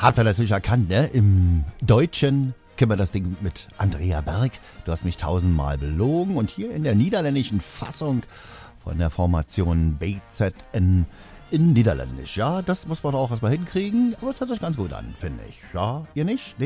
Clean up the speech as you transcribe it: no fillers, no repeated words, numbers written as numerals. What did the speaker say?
Habt ihr natürlich erkannt, ne? Im Deutschen kennen wir das Ding mit Andrea Berg. Du hast mich 1000-mal belogen. Und hier in der niederländischen Fassung von der Formation BZN in Niederländisch. Ja, das muss man auch erstmal hinkriegen. Aber es hört sich ganz gut an, finde ich. Ja, ihr nicht?